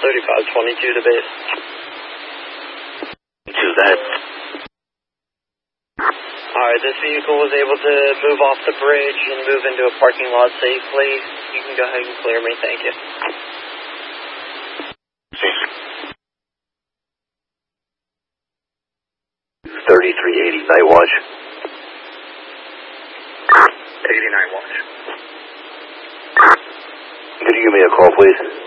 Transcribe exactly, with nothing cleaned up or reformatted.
thirty-five twenty-two to base. To that. Alright, this vehicle was able to move off the bridge and move into a parking lot safely. You can go ahead and clear me, thank you. thirty-three eighty, night watch. eighty-nine watch. Could you give me a call, please?